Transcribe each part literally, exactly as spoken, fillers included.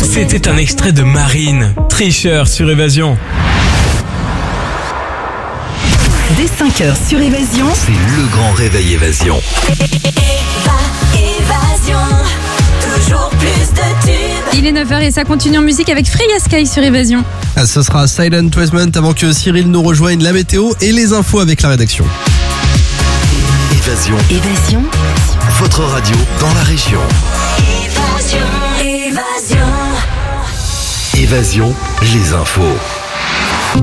C'était un extrait de Marine, Tricheur sur Évasion. Dès cinq heures sur Évasion, c'est le grand réveil Évasion. Évasion, toujours plus de tubes. Il est neuf heures et ça continue en musique avec Freya Sky sur Évasion. Ah, ce sera Silent Treatment avant que Cyril nous rejoigne, la météo et les infos avec la rédaction. Évasion. Évasion, Votre radio dans la région. Évasion, évasion. Évasion, les infos.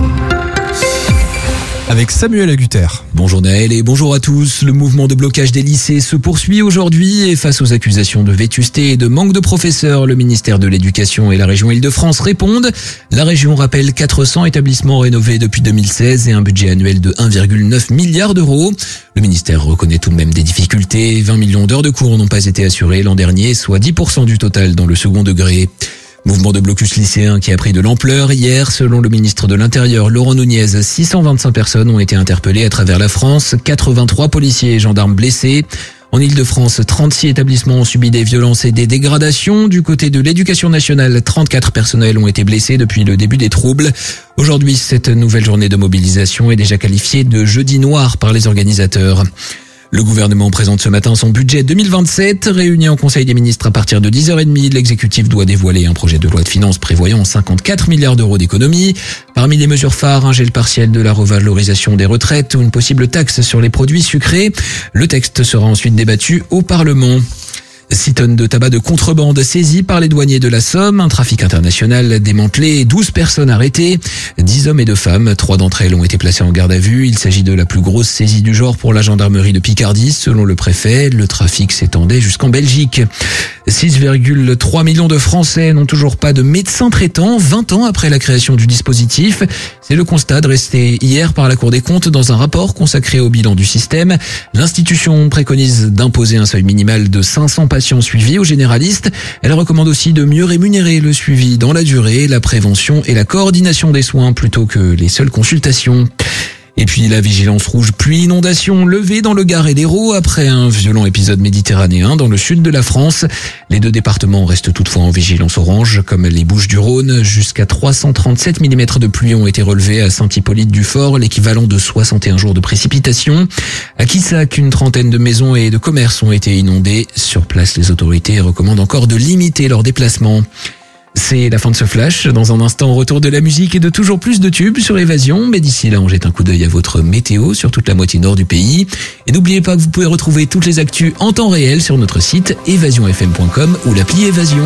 Avec Samuel Agutter. Bonjour Naël et bonjour à tous. Le mouvement de blocage des lycées se poursuit aujourd'hui et face aux accusations de vétusté et de manque de professeurs, le ministère de l'Éducation et la région Île-de-France répondent. La région rappelle quatre cents établissements rénovés depuis deux mille seize et un budget annuel de un virgule neuf milliard d'euros. Le ministère reconnaît tout de même des difficultés. vingt millions d'heures de cours n'ont pas été assurées l'an dernier, soit dix pour cent du total dans le second degré. Mouvement de blocus lycéen qui a pris de l'ampleur. Hier, selon le ministre de l'Intérieur, Laurent Nunez, six cent vingt-cinq personnes ont été interpellées à travers la France, quatre-vingt-trois policiers et gendarmes blessés. En Île-de-France, trente-six établissements ont subi des violences et des dégradations. Du côté de l'Éducation nationale, trente-quatre personnels ont été blessés depuis le début des troubles. Aujourd'hui, cette nouvelle journée de mobilisation est déjà qualifiée de jeudi noir par les organisateurs. Le gouvernement présente ce matin son budget deux mille vingt-sept. Réuni en Conseil des ministres à partir de dix heures trente, l'exécutif doit dévoiler un projet de loi de finances prévoyant cinquante-quatre milliards d'euros d'économies. Parmi les mesures phares, un gel partiel de la revalorisation des retraites ou une possible taxe sur les produits sucrés. Le texte sera ensuite débattu au Parlement. six tonnes de tabac de contrebande saisies par les douaniers de la Somme, un trafic international démantelé, douze personnes arrêtées, dix hommes et deux femmes, trois d'entre elles ont été placées en garde à vue. Il s'agit de la plus grosse saisie du genre pour la gendarmerie de Picardie, selon le préfet. Le trafic s'étendait jusqu'en Belgique. six virgule trois millions de Français n'ont toujours pas de médecin traitant, vingt ans après la création du dispositif. C'est le constat dressé hier par la Cour des comptes dans un rapport consacré au bilan du système. L'institution préconise d'imposer un seuil minimal de cinq cents patients suivis aux généralistes. Elle recommande aussi de mieux rémunérer le suivi dans la durée, la prévention et la coordination des soins plutôt que les seules consultations. Et puis la vigilance rouge pluie inondation levée dans le Gard et l'Hérault après un violent épisode méditerranéen dans le sud de la France. Les deux départements restent toutefois en vigilance orange, comme les Bouches-du-Rhône. Jusqu'à trois cent trente-sept millimètres de pluie ont été relevés à Saint-Hippolyte-du-Fort, l'équivalent de soixante et un jours de précipitation. À Quissac, une trentaine de maisons et de commerces ont été inondées. Sur place, les autorités recommandent encore de limiter leurs déplacements. C'est la fin de ce flash. Dans un instant, retour de la musique et de toujours plus de tubes sur Évasion. Mais d'ici là, on jette un coup d'œil à votre météo sur toute la moitié nord du pays. Et n'oubliez pas que vous pouvez retrouver toutes les actus en temps réel sur notre site évasion f m point com ou l'appli Évasion.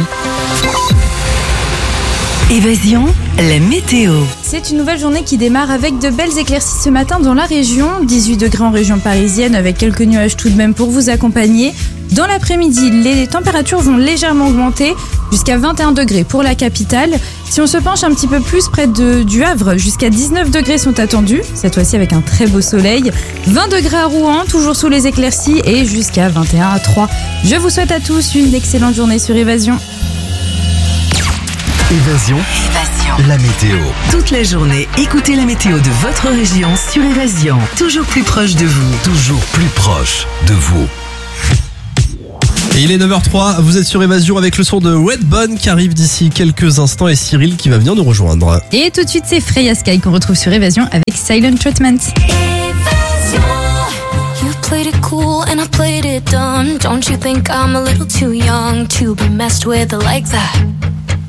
Évasion, la météo. C'est une nouvelle journée qui démarre avec de belles éclaircies ce matin dans la région. dix-huit degrés en région parisienne avec quelques nuages tout de même pour vous accompagner. Dans l'après-midi, les températures vont légèrement augmenter jusqu'à vingt et un degrés pour la capitale. Si on se penche un petit peu plus près de, du Havre, jusqu'à dix-neuf degrés sont attendus, cette fois-ci avec un très beau soleil. vingt degrés à Rouen, toujours sous les éclaircies et jusqu'à vingt et un à Troyes. Je vous souhaite à tous une excellente journée sur Évasion. Évasion, Évasion, la météo. toute la journée, écoutez la météo de votre région sur Évasion. Toujours plus proche de vous. Toujours plus proche de vous. Et il est neuf heures trois, vous êtes sur Évasion avec le son de Redbone qui arrive d'ici quelques instants et Cyril qui va venir nous rejoindre. Et tout de suite, c'est Freya Sky qu'on retrouve sur Évasion avec Silent Treatment. You played it cool and I played it dumb. Don't you think I'm a little too young to be messed with like that?